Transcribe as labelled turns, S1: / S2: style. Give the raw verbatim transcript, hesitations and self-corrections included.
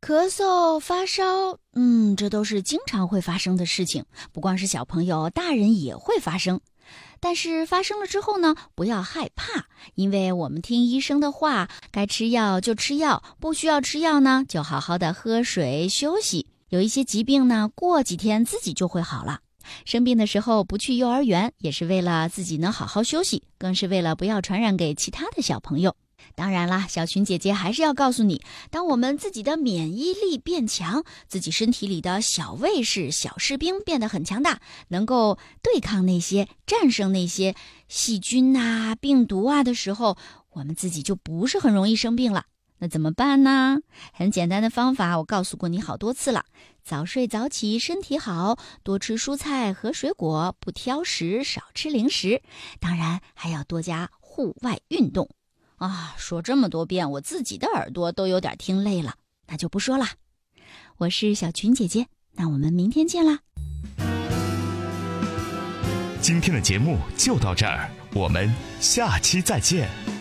S1: 咳嗽、发烧，嗯，这都是经常会发生的事情，不光是小朋友，大人也会发生。但是发生了之后呢，不要害怕，因为我们听医生的话，该吃药就吃药，不需要吃药呢，就好好的喝水休息。有一些疾病呢，过几天自己就会好了。生病的时候不去幼儿园，也是为了自己能好好休息，更是为了不要传染给其他的小朋友。当然啦，小群姐姐还是要告诉你，当我们自己的免疫力变强，自己身体里的小卫士、小士兵变得很强大，能够对抗那些、战胜那些细菌啊、病毒啊的时候，我们自己就不是很容易生病了。那怎么办呢？很简单的方法，我告诉过你好多次了。早睡早起，身体好，多吃蔬菜和水果，不挑食，少吃零食。当然还要多加户外运动。啊，说这么多遍，我自己的耳朵都有点听累了，那就不说了。我是小群姐姐，那我们明天见啦。
S2: 今天的节目就到这儿，我们下期再见。